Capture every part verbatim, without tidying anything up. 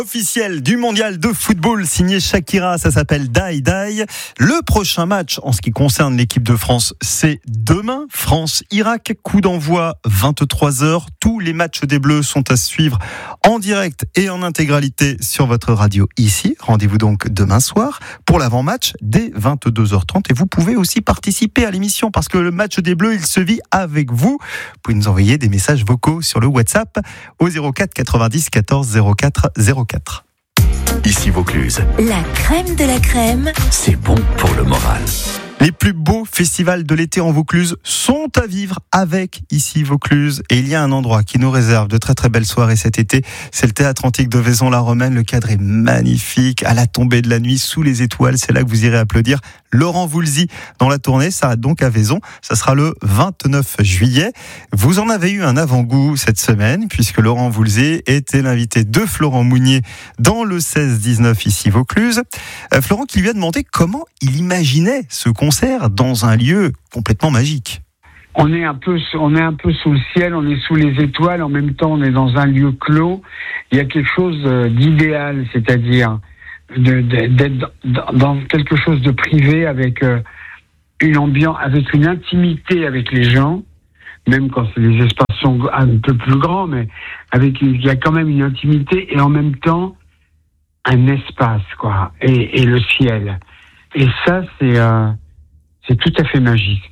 Officiel du mondial de football signé Shakira, ça s'appelle Die Die. Le prochain match en ce qui concerne l'équipe de France, c'est demain, France-Irak, coup d'envoi vingt-trois heures. Tous les matchs des Bleus sont à suivre en direct et en intégralité sur votre radio ici. Rendez-vous donc demain soir pour l'avant-match dès vingt-deux heures trente et vous pouvez aussi participer à l'émission parce que le match des Bleus, il se vit avec vous. Vous pouvez nous envoyer des messages vocaux sur le WhatsApp au zéro quatre quatre-vingt-dix quatorze zéro quatre zéro quatre. Ici Vaucluse. La crème de la crème. C'est bon pour le moral. Les plus beaux festivals de l'été en Vaucluse sont à vivre avec Ici Vaucluse. Et il y a un endroit qui nous réserve de très très belles soirées cet été. C'est le Théâtre Antique de Vaison-la-Romaine. Le cadre est magnifique. À la tombée de la nuit, sous les étoiles, c'est là que vous irez applaudir Laurent Voulzy dans la tournée. Ça va donc à Vaison. Ça sera le vingt-neuf juillet. Vous en avez eu un avant-goût cette semaine, puisque Laurent Voulzy était l'invité de Florent Mounier dans le seize dix-neuf Ici Vaucluse. Euh, Florent qui lui a demandé comment il imaginait ce concert dans un lieu complètement magique. On est un peu, on est un peu sous le ciel, on est sous les étoiles, en même temps on est dans un lieu clos. Il y a quelque chose d'idéal, c'est-à-dire de, de, d'être dans quelque chose de privé avec une ambiance, avec une intimité avec les gens, même quand les espaces sont un peu plus grands, mais avec, il y a quand même une intimité et en même temps un espace, quoi, et, et le ciel. Et ça, c'est euh, c'est tout à fait magique.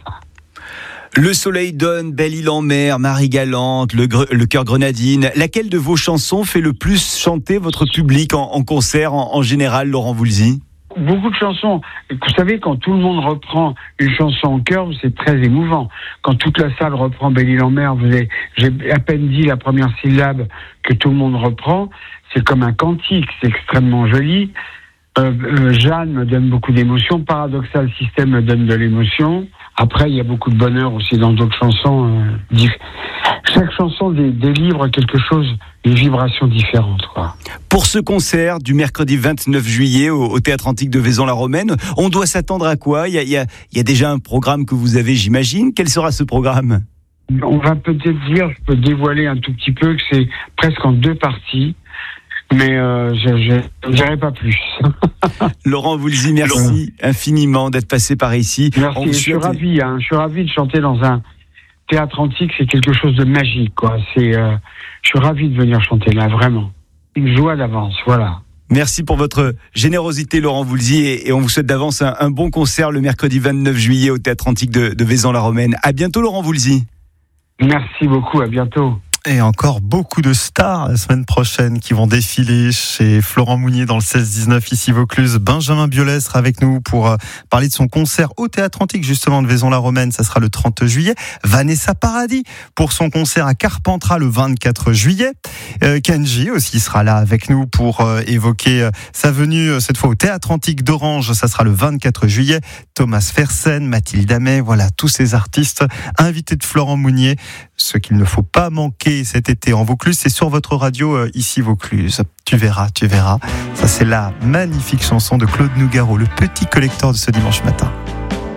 Le soleil donne, Belle Île en mer, Marie Galante, le, gre- le cœur grenadine. Laquelle de vos chansons fait le plus chanter votre public en, en concert, en, en général, Laurent Voulzy ? Beaucoup de chansons. Vous savez, quand tout le monde reprend une chanson en chœur, c'est très émouvant. Quand toute la salle reprend Belle Île en mer, vous avez, j'ai à peine dit la première syllabe que tout le monde reprend, c'est comme un cantique, c'est extrêmement joli. Euh, euh, Jeanne me donne beaucoup d'émotions. Paradoxal System me donne de l'émotion. Après, il y a beaucoup de bonheur aussi dans d'autres chansons. Euh, diff... Chaque chanson dé- délivre quelque chose, une vibration différente, quoi. Pour ce concert du mercredi vingt-neuf juillet au, au Théâtre Antique de Vaison-la-Romaine, on doit s'attendre à quoi ? Il y a, il y a, il y a déjà un programme que vous avez, j'imagine. Quel sera ce programme ? On va peut-être dire, je peux dévoiler un tout petit peu, que c'est presque en deux parties. Mais euh, je ne dirai pas plus. Laurent Voulzy, merci infiniment d'être passé par ici. Merci, je suis ravi. Hein, je suis ravi de chanter dans un théâtre antique. C'est quelque chose de magique, quoi. C'est, euh, je suis ravi de venir chanter là, vraiment. Une joie d'avance, voilà. Merci pour votre générosité, Laurent Voulzy, et, et on vous souhaite d'avance un, un bon concert le mercredi vingt-neuf juillet au Théâtre Antique de, de Vaison-la-Romaine. À bientôt, Laurent Voulzy. Merci beaucoup, à bientôt. Et encore beaucoup de stars la semaine prochaine qui vont défiler chez Florent Mounier dans le seize dix-neuf Ici Vaucluse. Benjamin Biolay sera avec nous pour parler de son concert au Théâtre Antique justement de Vaison-la-Romaine. Ça sera le trente juillet. Vanessa Paradis pour son concert à Carpentras le vingt-quatre juillet. Euh, Kenji aussi sera là avec nous pour euh, évoquer euh, sa venue euh, cette fois au Théâtre Antique d'Orange. Ça sera le vingt-quatre juillet. Thomas Fersen, Mathilde Amet, voilà tous ces artistes invités de Florent Mounier. Ce qu'il ne faut pas manquer cet été en Vaucluse, c'est sur votre radio euh, Ici Vaucluse. Tu verras, tu verras. Ça c'est la magnifique chanson de Claude Nougaro, le petit collecteur de ce dimanche matin.